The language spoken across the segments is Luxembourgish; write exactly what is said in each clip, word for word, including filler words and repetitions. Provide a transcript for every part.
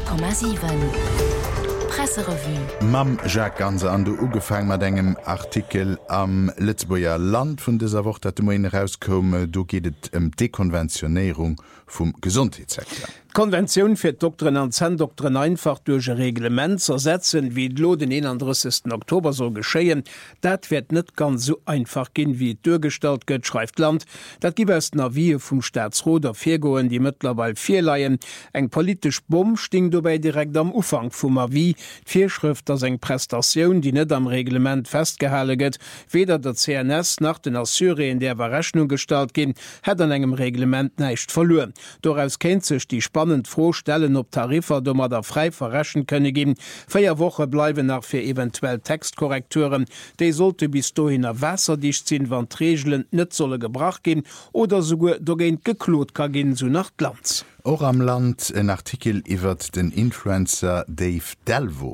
Komma sieben Presserevue. Mam Jacques Ganze an du ugefang mat engem Artikel am Lützburger Land vun dieser Woche, dat mo rauskomme, du gehtt em um Dekonventionierung vum Gesundheitssektor. Konvention fir Doktoren an Zendoktoren einfach duge Reglement zersetzen, wie d lo den einunddreißigsten Oktober so geschéien, dat wird net ganz so einfach gin wie durchgestalt gëtt, schreibt Land. Dat gi es na wie vum Staatsroder Virgoen, die mittlerweile vier Leiien eng politisch Bumm sting dabei direkt am Ufang vum wie Vierschrift as eng Prestationun, die net am Reglement festgehalleget, weder der C N S nach den Assyrien der war Rechnung gestalt gin, het an engem Reglement neicht verloren. Doaus kennt sech die spannend vorstellen, ob Tarifer dummer da frei verreschen könne gehen. Vier Woche bleiben nach für eventuell Textkorrekturen. Die sollte bis dahin wasserdicht sind, wann Regeln nicht solle gebracht gehen oder sogar dagegen geklot kann gehen, so nach Glanz. Auch am Land ein Artikel über den Influencer Dave Delvaux.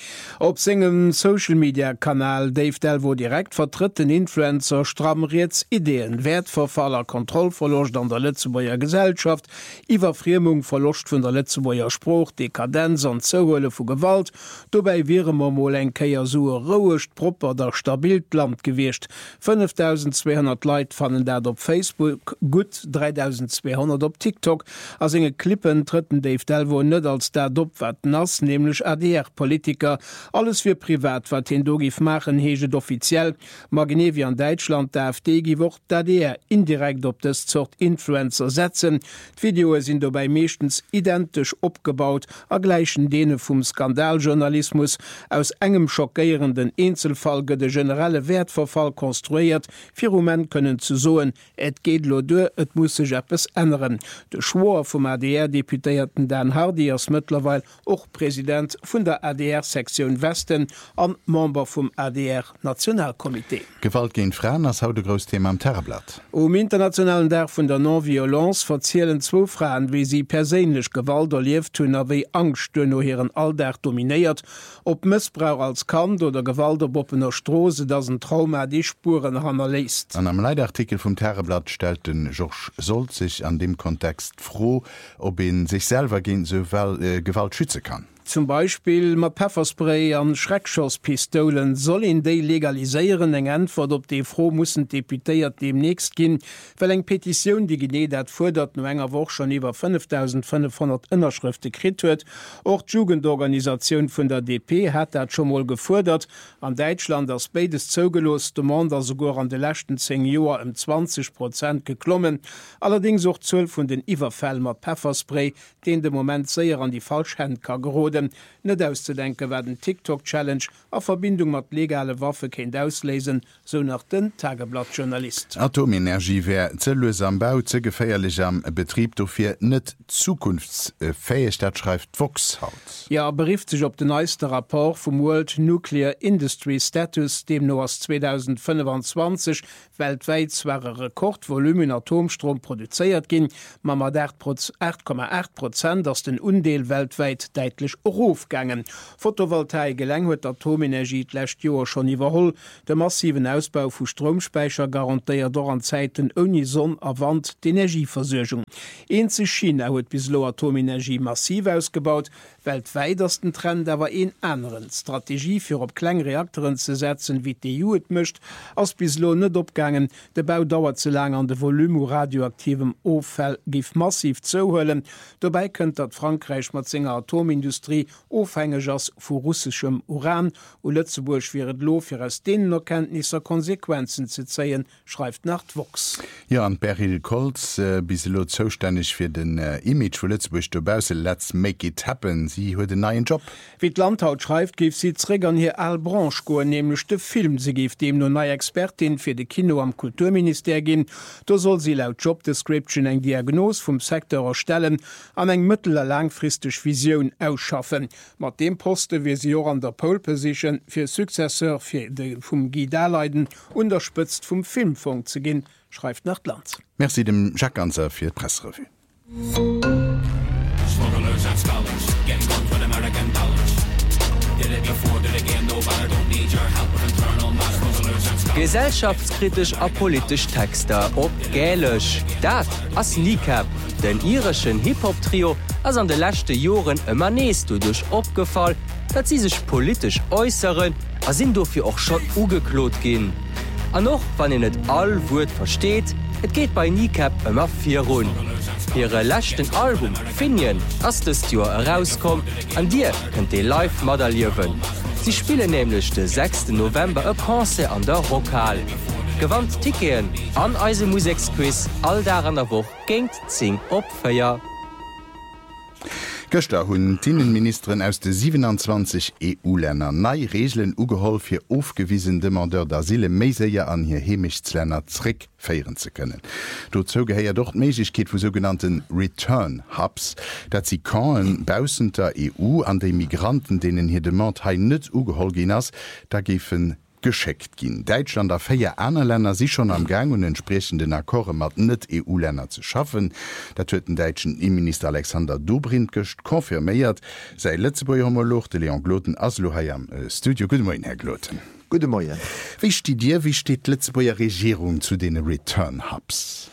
Op singem Social-Media-Kanal Dave Delvaux direkt vertritt den Influencer strammriets Ideen, Wertverfaller, Kontrollverlust an der Lützeburger Gesellschaft, Iwerfriemung verlust vun der Lützeburger Spruch, Dekadenz an Zuhölle vu Gewalt, dobei wäre man mal ein Keier so rohecht, proper der stabilt Land gewischt. fünftausendzweihundert Leute fanden dat op Facebook, gut dreitausendzweihundert op TikTok. Als enge Klippen tritten Dave Delvaux net als der Dopwetten ass, nämlich A D R-Politiker. Alles fir privat wat den dogif machen heget offiziell. Magnevi an Deutschland der F D giwort dat er indirekt op des Zort Influencer setzen. D'Videoe sind dabei meestens identisch opgebaut, a gleichen dene vum Skandaljournalismus aus engem schockierenden Einzelfall gët de generelle Wertverfall konstruiert. Firumen können zu soen, et geht lo do, et muss sech appes ändern. De Schwor vum A D R-Deputierten Dan Hardy as mittlerweile och Präsident vun der A D R Sektion Westen an Member vom A D R-Nationalkomitee. Gewalt gegen Frauen als haut de größte Thema am Terreblatt. Um internationalen Tag von der Non-Violence verzielen zwei Frauen, wie sie persönlich Gewalt erlebt haben, wie Angst durch ihren Alltag dominiert, ob Missbrauch als Kant oder Gewalt auf offener Straße, das ein Trauma die Spuren hinterlässt. An einem Leitartikel vom Terreblatt stellt den Georges Solz sich an dem Kontext froh, ob ihn sich selber gegen so äh, Gewalt schützen kann. Zum Beispiel mat Pfefferspray an Schreckschosspistolen soll in déi legaliseieren eng Antwort op de froh mussssen deputéiert demnächst ginn, well eng Petition die gené dat fordert no enger woch schon iwwer fünftausendfünfhundert Innerschrifte krit huet. Och Jugendorganisation vun der D P hat dat schon mal gefordert. An Deutschland as beides zougelos de Mander sogar an de lächten zehn Joer um zwanzig Prozent geklommen. Allerdings auch zwölf vun den Iwerfäll mat Pfefferspray, den de moment séier an die Falschhändker geroden. Net auszudenken werden TikTok-Challenge a Verbindung mat legale Waffe kennt auslesen, so nach den Tageblattjournalist. Atomenergie wär zellös am Bau ze geféierlich am Betrieb dofir net zukunftsfähig, dat schreibt Fox haut. Ja, berieft sich op den neueste Rapport vom World Nuclear Industry Status, dem no aus zweitausendfünfundzwanzig weltweit zware Rekordvolumen Atomstrom produziert gin, ma mat acht Komma acht Prozent aus den Undeel weltweit deitlich aufgangen. Photovoltaik geleng huet Atomenergie lächt Joer schon iwwerholl. De massiven Ausbau vu Stromspeicher garantiiert do an Zeiten oni Sonn awand d'Energieversorgung. Eenze China huet bislo Atomenergie massiv ausgebaut, weltweitersten Trend awer een anderen. Strategie fir op Kleinreaktoren ze setzen, wie d' E U et mischt, ass bislo net opgangen. De Bau dauert ze lang an de Volume radioaktivem Offell gif massiv zouhhöllen. Dobei kënnt dat Frankreich mat zinger Atomindustrie ofhängig ass vu russsischem Uran o Lützeburg wiret lo fir aus den Erkenntnisser Konsequenzen ze zeien, schreibt nach Vox. Ja, an Beryl Kolz äh, biselo zoustännech fir den äh, Image vu Lützeburg dobause Let's Make It Happen. Sie huet den neuen Job. Wie d Landhaut schreibt, gif sie zrägern hier all Branche goen, nämlich de Film. Sie gift dem no neue Expertin fir de Kino am Kulturminister gin. Da soll sie laut Job Description eng Diagnos vum Sektor erstellen, an eng mittel- langfristig Vision ausschaffen. Mat dem Poste wie sie an der Pole Position fir Successeur fir vum Gidaleiden unterspitzt vum Filmfunk zu gin, schreibt nach Land. Merci dem Jacques Ganzer fir Pressrevue. Gesellschaftskritisch apolitisch Texter op Gälech, dat as Kneecap. Den irischen Hip-Hop-Trio ass an de lächte Joren ëmmer nees du duch opgefall, dat sie sech politisch äußeren, a sinn dofir och schon ugeklot gin. An noch wann en net all Wut versteht, et geht bei Kneecap ëmmer vier run. Ihre lächten Album Finien ass des Joer herauskom, an Dir könnt de live modellierwen. Sie spielen nämlich den sechsten November e Konzert an der Rockhal. Gewandt Ticketen an eise Musikquiz all da an der Woche géint zing op Feier. Göster hunn Innenministerin aus de siebenundzwanzig E U-Länner nei Regeln ugeholl fir aufgewiesen Demandeur d'Asile méiseier an hier Hemischtlänner zrick feieren ze können. Dozo gehäier doch d'Meigkeet vu sogenannten Return Hubs, dat sie kaen bausenter E U an de Migranten, denen hier de Mord ha net ugeholl gin ass, da gefen gescheckt gin. Deutschland a feier aner Länder sich schon am Gang und entsprechenden Akkorde mat net E U-Länder zu schaffen. Dat huet den deutschen Innenminister Alexander Dobrindt konfirméiert, sei letzteer Homolog de Leon Gloten Aslohaiam äh, Studio Gutmoin Herr Gloten. Gute Morgen. Wie steht dir, wie steht letzteer Regierung zu den Return Hubs?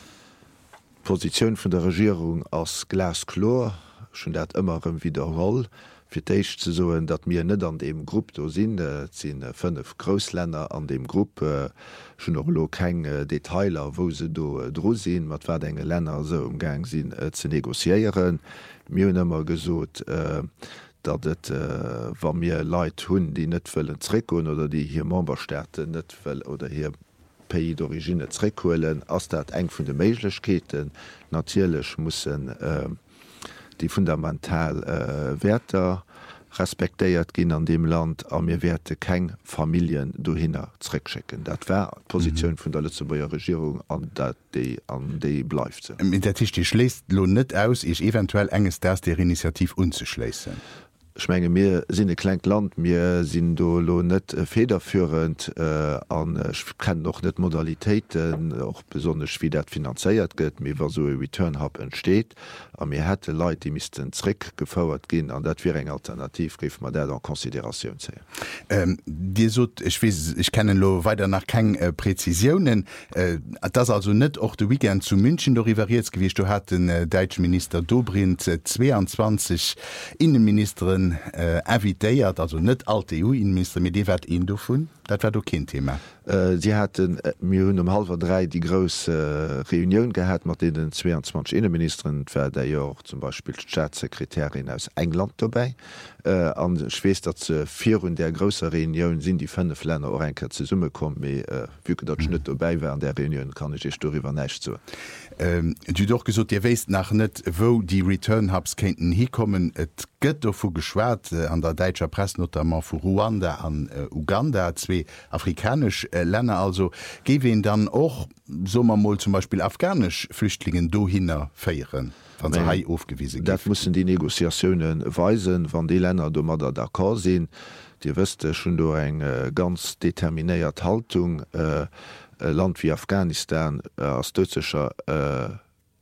Position von der Regierung als Glasklor, schon dat immer wiederholl. Fir teich ze soen, dat mir net an dem Grupp do sinn, sinn fënnef Grousländer an dem Grupp schon noch lo keng Detailer, wo se do dro sinn, mat wat enge Länner se umgang sinn ze negociieren. mir hun immer gesot, äh, dat et äh, war mir Leiit hunn, die net wëllen zréckun oder die hier Memberstäte net well oder hier Pays d'origine zréckuelen, ass dat eng vun de Meiglechkeeten natierlech mussssen äh, die fundamental äh, Werter respektéiert ginn an dem Land, a mir werte keng Familien do hinner zréckchecken. Dat wär Position vun der Lützeburger Regierung an dat déi an déi bleifft ze. Mit der Tisch die schläst lo net aus, ich eventuell enges ders der Initiativ unzuschleessen. Schmenge mir sinn e kleng Land, mir sinn do lo net äh, federführend äh, an äh, kann noch net Modalitéiten och besonders wie dat finanzéiert gëtt, mir war so e Return Hub entsteet, a mir hätte Leiit, die misisten Zrick gefauerert ginn, an dat wie eng Alternativ grif man dat an Konsideration ze. Ähm, Di so, ich, weiß, ich kenne lo weiter nach keng äh, Präzisionen, äh, das also net och de Weekend zu München do riveriert gewicht, du hat den äh, Deutschen Minister Dobrindt äh, zweiundzwanzig Innenministerin Äh, invitéiert, also net alte E U-Innenminister mit de wat in do vun, dat war do kind Thema. Äh, sie hatten äh, mir hun um halber drei die grosse äh, Reunion gehabt mat den zweiundzwanzig Innenministerin, der ja auch zum Beispiel Staatssekretärin aus England dabei. Äh, an Schwees dat ze vier hun der grosser Reunion sind die fünf Länder Orenker ze summe kom méi wieke dat net dabei wären der Reunion kann ich darüber nicht so. Ähm, du doch gesot ihr weist nach net wo die Return Hubs kenten hikommen, et gëtt do vu geschwert äh, an der deutscher Presse notamment vu Ruanda an äh, Uganda, zwei afrikanisch äh, Länder, also gewen dann och sommermol zum Beispiel afghanisch Flüchtlingen do hinner feieren. aufgewiesen. Dat mussssen die Negoziationen weisen, wann die Länder do mat der d'accord sinn, Di wëste schon do eng äh, ganz determinéiert Haltung äh, Land wie Afghanistan äh, als dëzecher äh,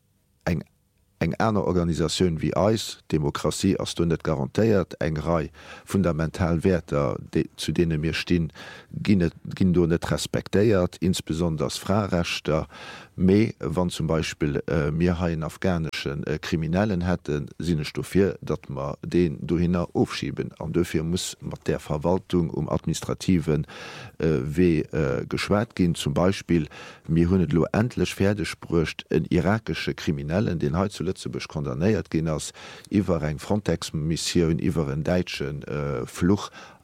eng eng einer Organisationun wie Eis, Demokratie as du net garantiiert, eng Rei fundamental Werter de, zu denen mir stehen, ginn du net respektéiert, insbesonders Frarechter, méi wann zum Beispiel äh, mir ha en afghanischen äh, Kriminellen hätten, sinne stofir, dat man den du hinner aufschieben. An dofir muss mat der Verwaltung um administrativen äh, we äh, geschwert gin, zum Beispiel mir hunnet lo endlich Pferdesprücht en irakische Kriminellen, den he zu Lützeburg kondamnéiert gin ass iwwer eng Frontex-Missionioun iwwer en deitschen äh, Fluch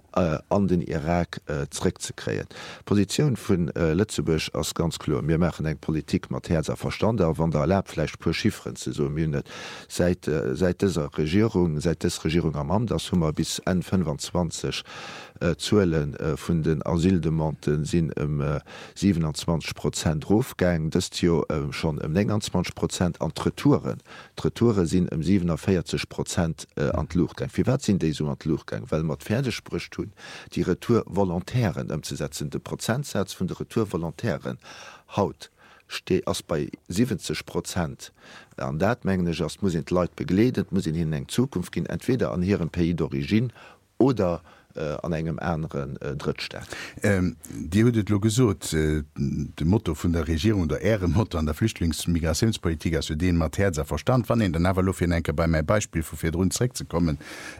an den Irak äh, zurück zu kreieren. Position von äh, Lützeburg als ganz klar. Wir machen eng Politik mit Herz verstand, wann der Erlaubfleisch pur Chiffren zu so mündet. Seit, äh, seit dieser Regierung, seit der Regierung am Amt, das haben wir bis Ende fünfundzwanzig äh, Zuelen äh, von den Asyldemanten sind um äh, siebenundzwanzig Prozent Rufgang, das ist ja äh, schon um neunundzwanzig Prozent an Retouren. Die Retouren sind um siebenundvierzig Prozent äh, an Luchgang. Wie weit sind die so an Luchgang? Weil man Pferdesprüche tun, die Retourvolontären umzusetzen. Der Prozentsatz von der Retourvolontären haut steht as bei siebzig Prozent. An dat mengg as muss Leiit begledet, muss in hin eng Zukunft gin entweder an ihrem Pays d'origine oder äh, an engem anderen äh, Drittstaat. Ähm, die huet lo gesot äh, de Motto vun der Regierung der Äre Motto an der Flüchtlingsmigrationspolitik as den Matthiser verstand wann den Navalofir enke bei mein Beispiel vu fir runre zu kommen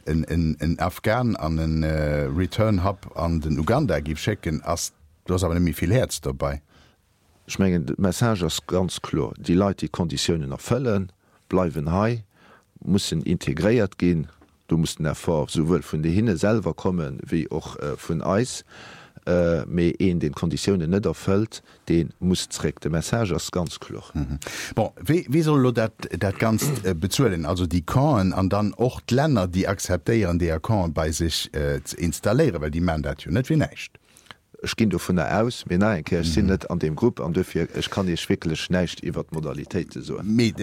en Afghan an den äh, Return Hub an den Uganda gif checken ass du aber nämlich viel Herz dabei. Ich mein, Message ist ganz klar. Die Leute die Konditionen erfüllen, bleiben high, müssen integriert gehen. Du musst erfahren, sowohl von der Hinne selber kommen wie auch äh, von Eis. Äh, me en den Konditionen net erfüllt, den muss direkt de Message ist ganz klar. Mhm. Bon, wie, wie soll dat dat ganz äh, bezuelen? Also die Kaen an dann och Länder, die akzeptieren die Kaen bei sich äh, zu installieren, weil die man dat ja net wie nächt. Ich ging davon aus mir nein ich sind net an dem Gruppe an dafür ich kann die wirklich nicht iwwer Modalitäten so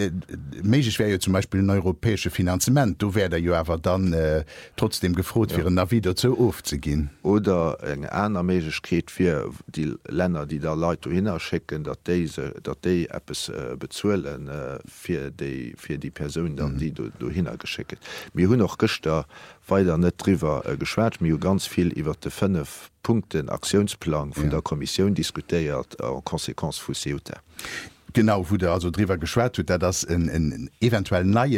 Meisch wäre ja zum Beispiel ein europäische Finanzement du werde ja aber dann äh, trotzdem gefrot ja. na wieder zu aufzugehen oder eng einer Meischkeit für die Länder die da Leute hinschicken dat diese dat die Apps äh, bezuelen äh, für die für die Person dann mhm. die du, du hingeschickt mir hun noch gestern weiter net drüber äh, geschwert mir ganz viel iwwer de fünf Punkten Aktionsplan vun ja. der Kommission diskutiert a Konsequenz vu Ceuta. Genau wo der also drüber geschwert wird, das ein, ein eventuell neue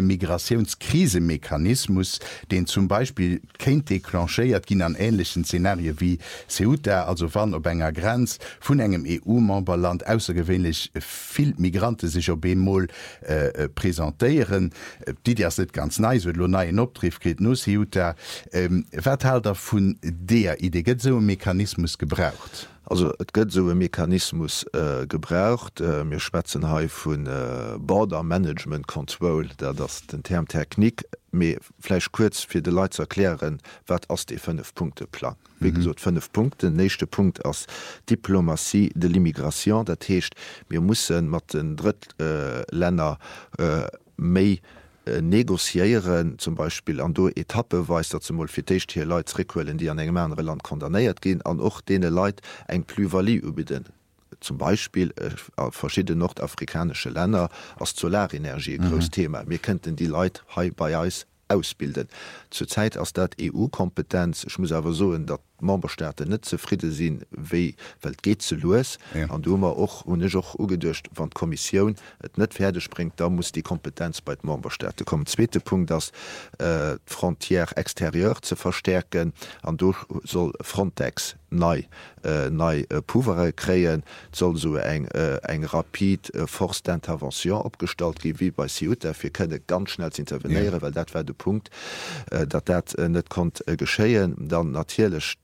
Migrationskrisemechanismus, den zum Beispiel kennt deklancheiert gin an ähnlichen Szenarien wie Ceuta, also wann op enger Grenz vun engem E U-Memberland außergewöhnlich viel Migranten sich op Bemol äh, präsentieren, die das net ganz nice neuen Optriff geht no Ceuta ähm, Verhalter vun der Idee so Mechanismus gebraucht. Also et gëtt so e Mechanismus äh, gebraucht äh, mir schwätzen ha vun äh, Border Management Control, der das den Term Technik méifleich kurz fir de Leiit erklären, wat ass de fünf Punkte plan. Wie gesagt, fünf Punkte. Nächste Punkt ass Diplomatie de l'Immigration, dat heescht mir mussssen mat den Drittländer äh, méi negociieren zum Beispiel an do Etappe weis dat zum Molfitécht hier Leiitsrequellen, die an engem andere Land kondamnéiert gin, an och dee Leiit eng Plusvalie ubiden. Zum Beispiel äh, verschiedene nordafrikanische Länder als Solarenergie mhm. groß Thema. Wir könnten die Leute high bei Eis ausbilden. Zurzeit aus dat E U-Kompetenz, ich muss aber so, dat Memberstaaten net zufrieden sind, wie Welt geht zu los. Ja. Und du auch und ich auch ugedurcht, wann Kommission et net Pferde springt, da muss die Kompetenz bei den Memberstaaten kommen. Zweiter Punkt, das äh, Frontiere exterieur zu verstärken, und durch soll Frontex neu äh, neu äh, Pouvere kreen, soll so eng äh, eng rapid äh, Force d'intervention abgestalt gehen wie bei Ceuta. Wir können ganz schnell intervenieren, ja. weil dat war der Punkt, äh, dat dat äh, net konnte äh, geschehen. Dann natürlich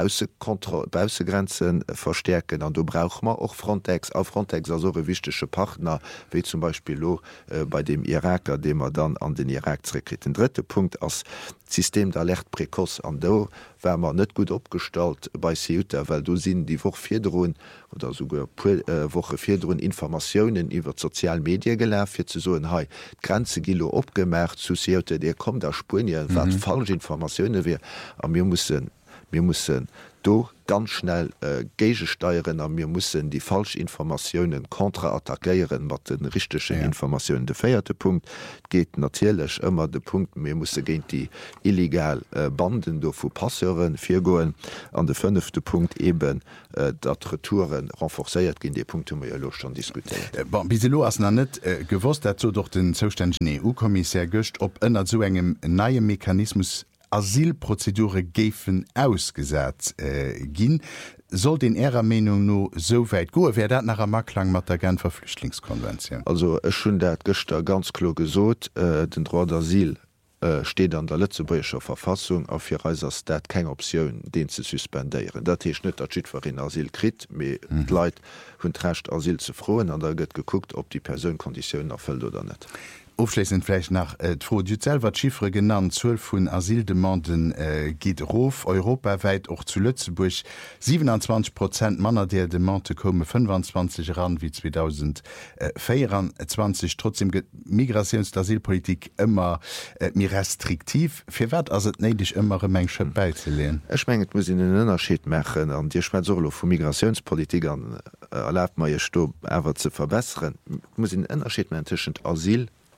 Bausegrenzen verstärken, und du braucht man auch Frontex, auf Frontex also wichtige Partner, wie zum Beispiel lo, äh, bei dem Iraker, den man dann an den Irak zurückkriegt. Der dritte Punkt als System d'Alert precoce an do, wär man net gut abgestalt bei Ceuta, weil du sind die Woche vierdroen oder sogar äh, Woche vierdroen Informationen über sozialen Medien gelernt, für zu so ein hey, Grenze Gilo abgemerkt zu Ceuta, der kommt aus Spanien, mhm. wat falsche Informationen wir, aber wir müssen Wir müssen do ganz schnell äh, Gege steuern, an wir müssen die falschen Informationen kontraattackieren mat den richtigen ja. Informationen. Der vierte Punkt geht natürlich immer der Punkt, wir müssen gegen die illegal äh, Banden do vu Passeuren vier goen. An der fünfte Punkt eben äh, dat Retouren renforcéiert gin die Punkte lo schon diskutiert. Äh, bon, bis lo as net äh, gewusst dazu durch den zuständigen E U-Kommissär Göcht, ob ënner zu engem neue Mechanismus Asylprozedure géfen ausgesat äh, ginn, soll den Ärer Menung no so weit go, wer dat nach a Maklang mat der Genfer Flüchtlingskonvention. Also ech schon dat Gëchter ganz klo gesot, äh, den Droit d'Asyl äh, steht an der Lützeburgischer Verfassung auf fir Reisers dat keng Opioun den ze suspendéieren. Dat hiech net dat schiedwerin Asyl krit, mé mhm. Leiit hunn trächt Asyl ze froen, an der gëtt geguckt, ob die Persounkonditionioun erfüllt oder net. Aufschließend vielleicht nach äh, Frau Duzel wat Chiffre genannt, zwölf vun Asildemanden äh, geht rof, europaweit auch zu Lützeburg siebenundzwanzig Prozent Männer der Demande kommen fünfundzwanzig ran wie zweitausendvierundzwanzig. Trotzdem Migrations- und Asylpolitik immer äh, mir restriktiv. Für wat as het neidig immer Menge beizulehnen? Ich meine, muss in den Unterschied machen an Dir schme solo vu Migrationspolitik an äh, erlaubt man je Sto ewer zu verbessern. Muss in den Unterschied zwischen Asyl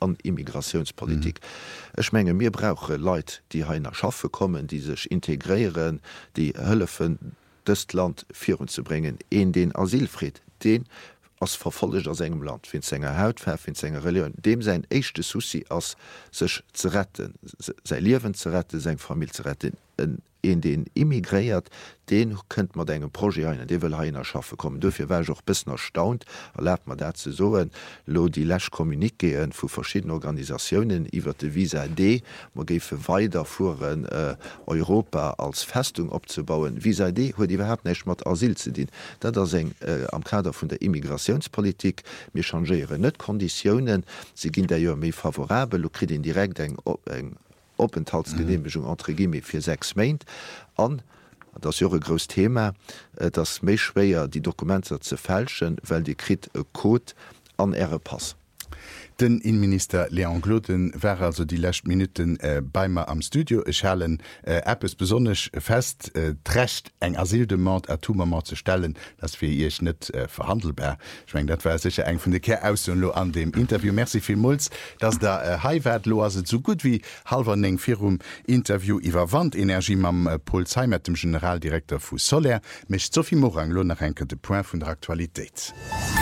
an Immigrationspolitik. Ech menge mir brauche Leiit, die hainer Schaffe kommen, die sech integrieren, die hëllefen das Land führen zu bringen, in den Asylfried, den als verfolgt aus engem Land, fin senger Hautfär, fin senger Religion, dem sein echte Susi als sech zu retten, se Leben zu retten, se Familie zu retten, in den immigriert, den könnt man engem Projekt ein, de will hainer schaffe kommen. Dafür war ich auch bis erstaunt, erlaubt man dazu so, lo die Läch kommunikeen vu verschiedene Organisationen iwwer de Visa D, man gefe weiter fuhren äh, Europa als Festung abzubauen. Visa D huet überhaupt nicht mat Asyl zu dienen. Dat er eng äh, am Kader vun der Immigrationspolitik mir changeieren net Konditionen, sie gin der jo méi favorabel, lo krit den direkt eng eng Openthaltsgenehmigung entre Gimme fir sechs Meint an das jore gros Thema, das méi schwéier die Dokumente ze fälschen, well die krit e Code an Äre pass. Den Innenminister Leon Gloten war also die letzten Minuten äh, beimer am Studio. Ich halen äh, App es besonders fest äh, recht eng Asildemand Atommer zu stellen, dass wir ihr nicht äh, verhandelbar. Ich mein, das war sicher eng von der Kehr aus und an dem Interview. Merci vielmals, dass da äh, Highwert lo so gut wie halber eng Firum Interview über Wandenergie am äh, Polizei mit dem Generaldirektor Fu Soler. Mich Sophie Morang lo nach enke de Point von der Aktualität.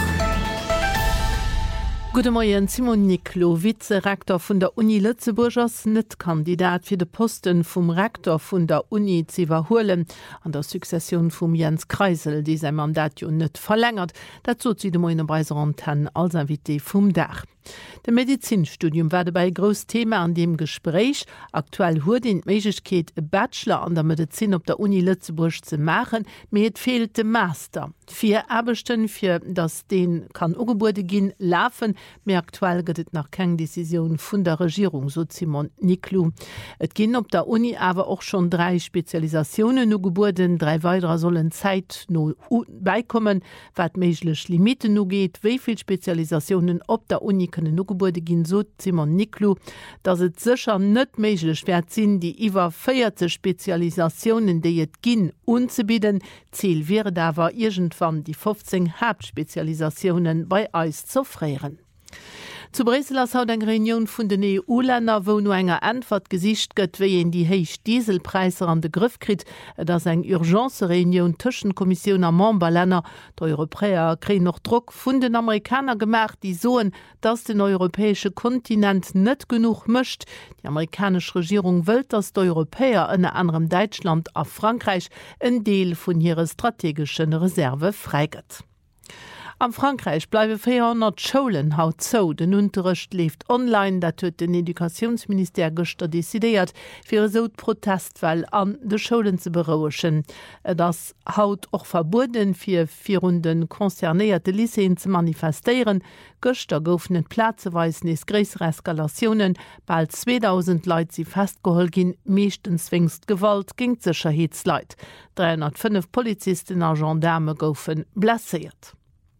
Gute Morgen, Simon Niklo, Vizerektor von der Uni Lützeburg als nicht Kandidat für den Posten vom Rektor von der Uni zu überholen. An der Sukzession von Jens Kreisel, die sein Mandat ja nicht verlängert. Dazu zieht er in der Antenne als Invité vom Dach. Das Medizinstudium war dabei ein grosses Thema an dem Gespräch. Aktuell hat die Möglichkeit, einen Bachelor an der Medizin auf der Uni Lützeburg zu machen, mir fehlt der Master. Vier Arbeitsstunden für das den kann Angebote gehen laufen, mir aktuell gibt es noch keine Decision von der Regierung, so Simon Niklu. Es gehen auf der Uni aber auch schon drei Spezialisationen angeboten, drei weitere sollen Zeit noch beikommen, was möglich Limiten noch geht, wie viele Spezialisationen auf der Uni können Angebote gehen, so Simon Niklu, dass es sicher nicht möglich wird, sind die über vierzig Spezialisationen, die es gehen, anzubieten. Ziel wäre da aber irgendwann die fünfzehn Hauptspezialisationen bei uns zu freien. Zu Brüssel ass haut eng Reunion vun den E U-Länner, wo no enger Antwort gesicht gëtt, wéi en die héich Dieselpreiser an de Griff krit, dats eng Urgencereunion tëschen Kommission a Memberlänner. D'Europäer kreen noch Druck vun den Amerikaner gemacht, die soen, dats den europäesche Kontinent net genug mëcht. Die amerikanische Regierung wëlt, dats d'Europäer ënne anderem Deutschland a Frankreich en Deel vun hire strategischen Reserve freigëtt. Am Frankreich bleiwe vierhundert Schulen haut zo. Den Unterricht lebt online, dat huet den Edukationsminister gëster desideiert, fir so Protestwell an de Schulen ze berouechen. Das haut och verboten fir virunden konzernéierte Lyceen ze manifestieren. Gëster goufen et Plazeweis nes gräsere Eskalationen, bald zweitausend Leiit sie festgeholt gin, meeschtens wingst Gewalt ging Sicherheitsleit. dreihundertfünf Polizisten a Gendarme goufen blessiert.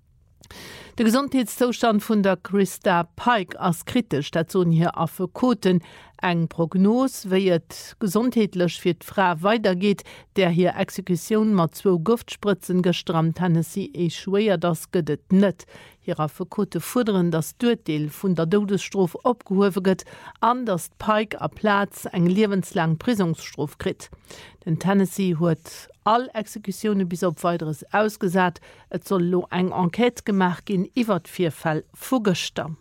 Der Gesundheitszustand von der Christa Pike ist kritisch, dazu hier auf Koten eng Prognos, wie es gesundheitlich für die Frau weitergeht, der hier Exekution mit zwei Giftspritzen gestrammt haben, sie eh schwer, das geht es nicht. Hier auf Koten fordern, dass Durteil von der Todesstrafe abgehoben wird, an dass Pike am Platz eine lebenslange Prisonsstrafe kriegt. Denn Tennessee hat all Exekutionen bis auf weiteres ausgesagt. Es soll lo eng Enquete gemacht gehen über die vier Fälle vorgestern.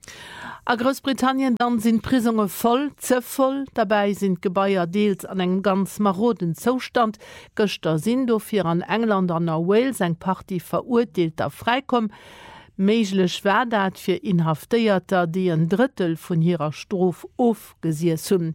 A Großbritannien dann sind Prisungen voll, zu voll. Dabei sind Gebäier deels an einem ganz maroden Zustand. Gestern sind dafür an England an Wales ein Party verurteilter freikommen. Meiglich war dat für Inhaftierter, die ein Drittel von ihrer Strafe aufgesetzt haben.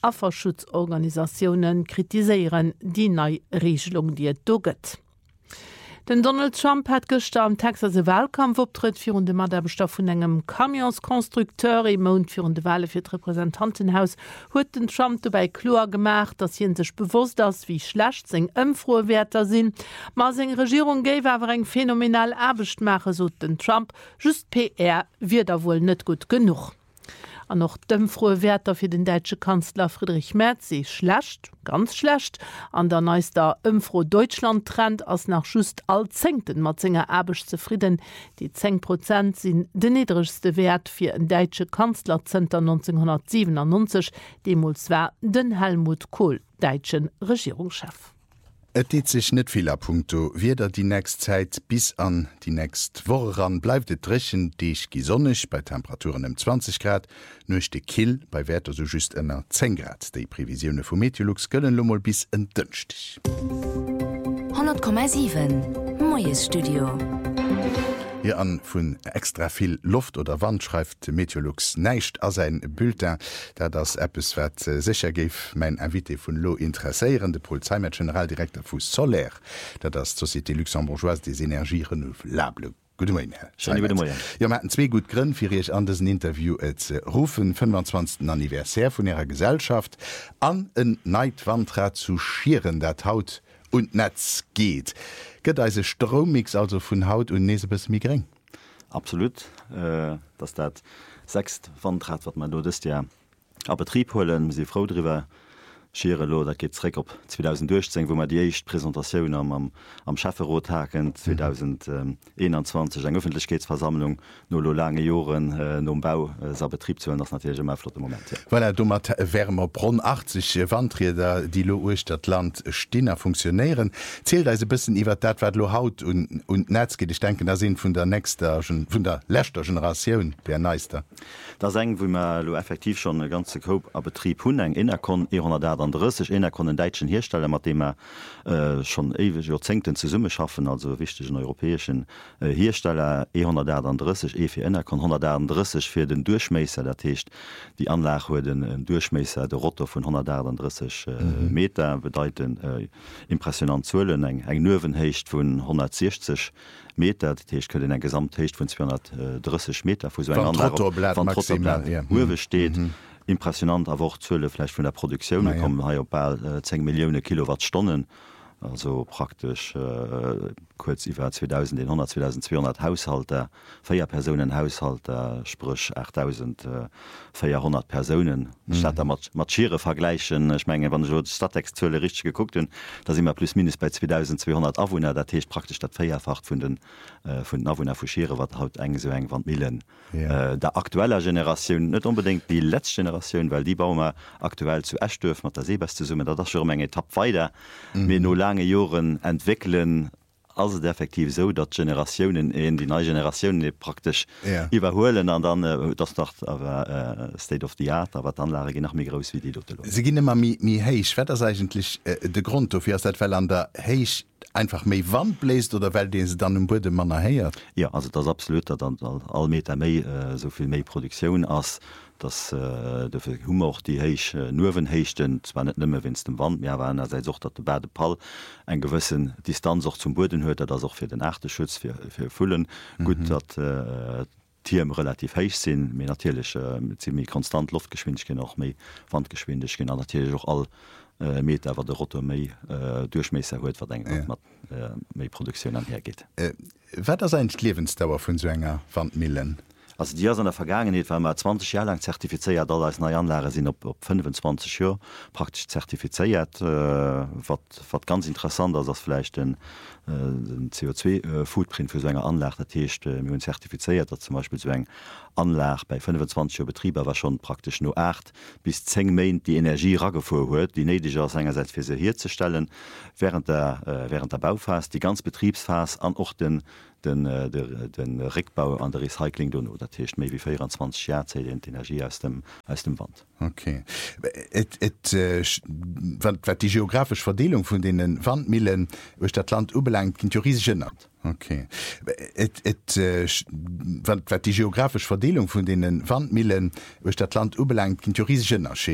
Afferschutzorganisationen kritisieren die neue Regelung, die es da gibt. Den Donald Trump hat gestern am Texas Wahlkampf optritt für den Mandatbestand von einem Kamionskonstrukteur im Mond für die Wahl für das Repräsentantenhaus hat den Trump dabei klar gemacht, dass er sich bewusst ist, wie schlecht seine Umfragewerte sind. Aber seine Regierung gäbe aber ein phänomenal Arbeit machen, so den Trump. Just P R wird er wohl nicht gut genug. An noch dëmmfroe Werter fir den deitsche Kanzler Friedrich Merz se schlecht, ganz schlecht. An der neuester ëmfro Deutschland-Trend ass nach just all zengten mat Zinger erbeg zufrieden. Die zehn Prozent sinn de niedrigste Wert fir en deitsche Kanzlerzenter neunzehnhundertsiebenundneunzig, demulswer den Helmut Kohl, deitschen Regierungschef. Et deet sich net vieler Punkto, wieder die nächst Zeit bis an die nächst Woche ran bleibt et drechen deich gisonnech bei Temperaturen um zwanzig Grad, nuch de Kill bei Werter so just ënner zehn Grad. Dei Prävisionune vu Meteorlux gënnen lummel bis en dënchtich. hundert Komma sieben Moes Studio. Hier an vun extra viel Luft oder Wand schreibt Meteorlux neicht as ein Bulletin, da das Appes wat äh, sicher geif mein Invité vun Lo interessierende Polizeimegeneraldirektor vu Solaire, da das Société Luxembourgeoise des Energies renouvelables. Ja, ma zwee gut Grinn fir ich an dessen Interview et äh, rufen fünfundzwanzigsten Anniversär vun ihrer Gesellschaft an en Neidwandrat zu schieren, dat Haut und Netz geht. Gëtt eise Strommix also vun Haut und nese bis mi gering. Absolut, äh, dass dat sechst Wandrat wat man do ist ja a Betrieb holen, si froh drüber Schere lo, dat geht's rek op zweitausenddurchzehn, wo man die echt Präsentationun am, am, am Schafferothaken zweitausendeinundzwanzig eng Öffentlichkeitsversammlung no lo lange Joren äh, no Bau äh, sa Betrieb zu das natürlich immer flotte Moment. Ja. Weil er dummer wärmer Bronn achtzig Wandräder, die lo durch dat Land stinner funktionieren, zählt also bisssen iwwer dat wat lo haut und, und Netz geht. Ich denke, da sind vun der nächster vun der letzter Generation der Neister. Da eng wo man lo effektiv schon e ganze Koop a Betrieb hun eng innerkon einer kon den deitschen Hersteller, mat dem er äh, schon ewig Jozenten zu Summe schaffen, also wichtigen europäischen äh, Hersteller hundertdreißig E fir kon hundertdreißig fir den Durchmesser, der Techt die Anlage hue den äh, Durchmesser der Rotter von hundertdreißig äh, mhm. Meter bedeuten äh, impressionant zuelen eng eng Nwenhecht vun hundertsechzig Meter, Techt kö en Gesamthecht von zweihundertdreißig Meter vu so Uwe steht. Mhm. Impressionant a auch Zölle vielleicht von der Produktion ja, kommen ja. Bald, äh, zehn Millionen Kilowattstunden, also praktisch äh, kurz über zweitausendeinhundert zweitausendzweihundert Haushalte, vier Personen Haushalte, sprich achttausendvierhundert Personen. Mhm. Statt der Matschiere vergleichen, ich meine, wenn ich die Stadtextzölle richtig geguckt habe, da sind wir plus minus bei zweitausendzweihundert Einwohner, da ist praktisch das vierfach von den äh, von den Einwohnern von Schere, was halt eng so eng van Millen. Ja. Äh, der aktuelle Generation, nicht unbedingt die letzte Generation, weil die bauen wir aktuell zu echt dürfen mit der seebeste Summe, da das schon eine Etappe weiter. Mhm. Wir nur lange Jahren entwickeln, also effektiv so, dat Generationen in die neue Generationen praktisch ja. überholen an dann äh, das dacht aber äh, State of the Art, aber dann lage nach mir groß wie die dort. Sie gehen immer mi, mi heich, das eigentlich äh, der Grund dafür, dass weil an der heich einfach méi Wand bläst oder weil den se dann im Boden man heiert. Ja, also das absolut dann all Meter méi äh, soviel méi Produktion ass. Das äh, Hummer auch die heich äh, Nuwen hechten zwar net nëmme wins dem Wand mehr waren se such dat de Berde Pall en gewëssen Distanz auch zum Boden huet, das auch fir den Erdeschutz fir Fullen mhm. gut dat äh, Tierm relativ heich sinn mé natürlich äh, ziemlich konstant Luftgeschwindigkeit noch méi Wandgeschwindigkeit natürlich auch all äh, Meter wat der Rotter méi äh, Durchmesser huet verdenkt ja. mat äh, méi Produktion anhergeht. Äh, wat as ein Lebensdauer vun so enger Wandmillen? Also die in der Vergangenheit waren wir zwanzig Jahre lang zertifiziert, da als neue Anlage sind op op fünfundzwanzig Jahre praktisch zertifiziert, äh, was ganz interessant ist, dass vielleicht den, äh, den C O zwei Footprint für so eine Anlage der Tisch äh, zertifiziert, dass zum Beispiel so eine Anlage bei fünfundzwanzig Jahre Betrieb war schon praktisch nur acht bis zehn Monate die Energie rangefahren hat, die nötig ist einerseits für sie herzustellen während der äh, während der Bauphase, die ganze Betriebsphase an auch den den, den, den Rückbau an der Recycling donno, dat hicht méi wie vierundzwanzig Jahre die Energie aus dem, aus dem Wand. Okay. Et, et, äh, wat die geografische Verdelung von den Wandmillen durch das Land ubelangt, kind riesig genannt. Okay. Et, et, äh, wat die geografische Verdelung von den Wandmillen durch das Land ubelangt, kind riesig genannt.